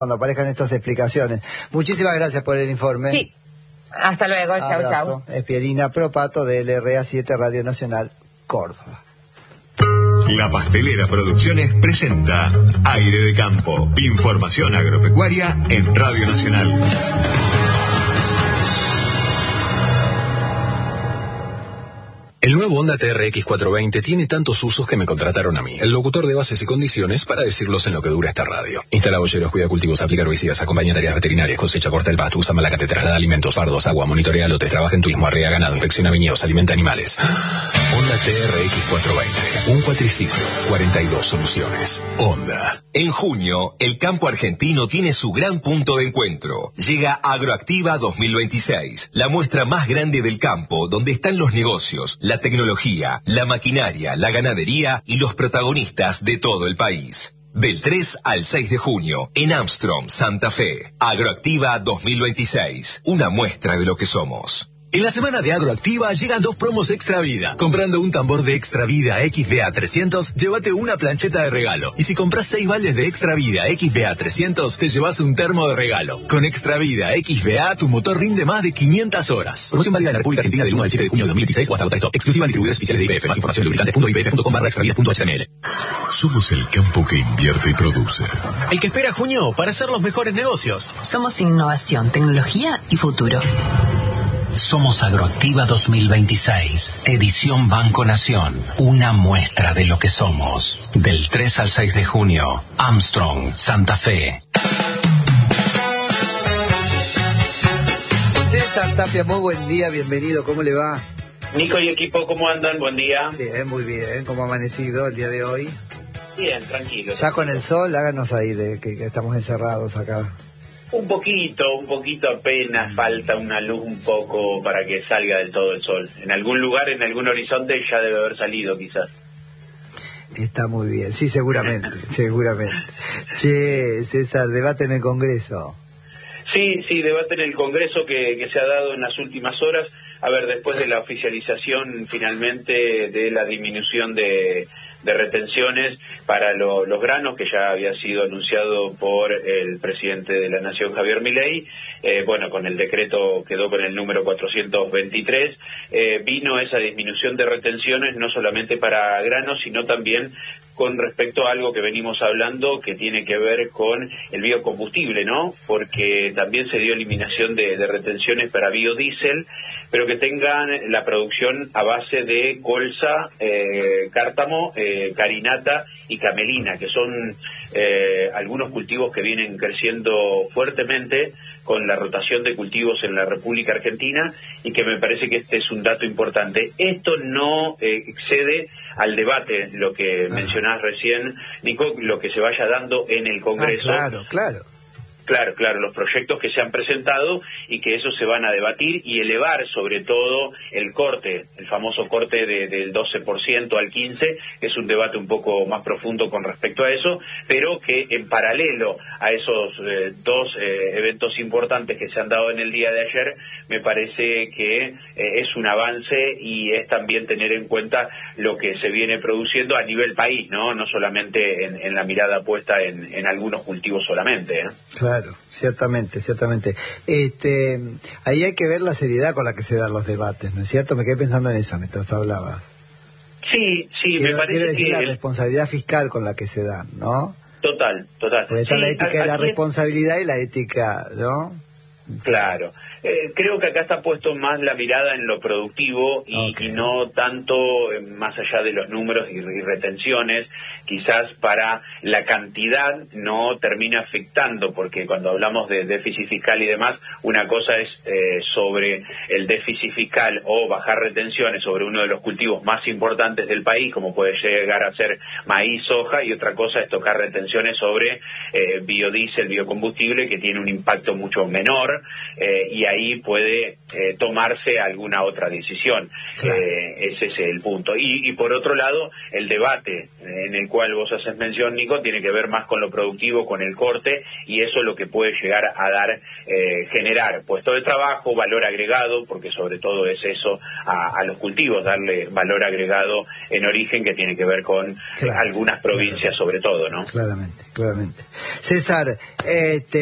cuando aparezcan estas explicaciones. Muchísimas gracias por el informe. Sí, hasta luego, chau, chau. Es Pierina Propato de LRA7 Radio Nacional Córdoba. La Pastelera Producciones presenta Aire de Campo, información agropecuaria en Radio Nacional. El nuevo Honda TRX 420 tiene tantos usos que me contrataron a mí, el locutor de bases y condiciones, para decirlos en lo que dura esta radio. Instala bolleros, cuida cultivos, aplica herbicidas, acompaña tareas veterinarias, cosecha, corta el pasto, usa malaca, traslada alimentos, fardos, agua, monitorea lotes, trabaja en turismo, arrea ganado, inspecciona viñedos, alimenta animales. Honda TRX 420, un cuatriciclo, 42 soluciones. Honda. En junio, el campo argentino tiene su gran punto de encuentro. Llega Agroactiva 2026, la muestra más grande del campo, donde están los negocios, la tecnología, la maquinaria, la ganadería y los protagonistas de todo el país. Del 3 al 6 de junio, en Armstrong, Santa Fe. Agroactiva 2026, una muestra de lo que somos. En la semana de Agroactiva llegan 2 promos Extra Vida. Comprando un tambor de Extra Vida XVA 300, llévate una plancheta de regalo. Y si compras 6 baldes de Extra Vida XVA 300, te llevas un termo de regalo. Con Extra Vida XVA, tu motor rinde más de 500 horas. Promoción válida en la República Argentina del 1 al 7 de junio de 2026 o hasta agota stop. Exclusiva en distribuidores oficiales de IPF. Más información en lubricantes.ipf.com/extravida.html. Somos el campo que invierte y produce. El que espera junio para hacer los mejores negocios. Somos innovación, tecnología y futuro. Somos Agroactiva 2026, edición Banco Nación, una muestra de lo que somos. Del 3 al 6 de junio, Armstrong, Santa Fe. César Tapia, muy buen día, bienvenido, ¿cómo le va? Nico y equipo, ¿cómo andan? Buen día. Bien, muy bien, ¿cómo ha amanecido el día de hoy? Bien, tranquilo. Ya con el sol, háganos ahí de que estamos encerrados acá. Un poquito apenas, falta una luz un poco para que salga del todo el sol. En algún lugar, en algún horizonte ya debe haber salido quizás. Está muy bien, sí, seguramente, seguramente. Che, César, debate en el Congreso. Sí, debate en el Congreso que se ha dado en las últimas horas. A ver, después de la oficialización finalmente de la disminución de retenciones para los granos, que ya había sido anunciado por el presidente de la Nación, Javier Milei, bueno, con el decreto quedó con el número 423, vino esa disminución de retenciones no solamente para granos, sino también con respecto a algo que venimos hablando que tiene que ver con el biocombustible, ¿no? Porque también se dio eliminación de retenciones para biodiesel, pero que tengan la producción a base de colza, cártamo, carinata y camelina, que son algunos cultivos que vienen creciendo fuertemente con la rotación de cultivos en la República Argentina, y que me parece que este es un dato importante. Esto no excede al debate, lo que mencionás recién, Nico, lo que se vaya dando en el Congreso. Claro, los proyectos que se han presentado y que esos se van a debatir y elevar sobre todo el corte, el famoso corte del 12% al 15%, que es un debate un poco más profundo con respecto a eso, pero que en paralelo a esos dos eventos importantes que se han dado en el día de ayer, me parece que es un avance y es también tener en cuenta lo que se viene produciendo a nivel país, no solamente en la mirada puesta en algunos cultivos solamente, ¿no? Claro, ciertamente. Ahí hay que ver la seriedad con la que se dan los debates, ¿no es cierto? Me quedé pensando en eso mientras hablaba. Sí, me parece quiero decir que la responsabilidad fiscal con la que se dan, ¿no? Total. Porque está la ética de la responsabilidad y la ética, ¿no? Claro. Creo que acá está puesto más la mirada en lo productivo y no tanto más allá de los números y retenciones. Quizás para la cantidad no termina afectando, porque cuando hablamos de déficit fiscal y demás, una cosa es sobre el déficit fiscal o bajar retenciones sobre uno de los cultivos más importantes del país, como puede llegar a ser maíz, soja, y otra cosa es tocar retenciones sobre biodiesel, biocombustible, que tiene un impacto mucho menor mejor, y ahí puede tomarse alguna otra decisión. Claro. Ese es el punto. Y por otro lado, el debate en el cual vos haces mención, Nico, tiene que ver más con lo productivo, con el corte, y eso es lo que puede llegar a dar, generar puesto de trabajo, valor agregado, porque sobre todo es eso, a los cultivos, darle valor agregado en origen, que tiene que ver con algunas provincias sobre todo, ¿no? Claramente. César,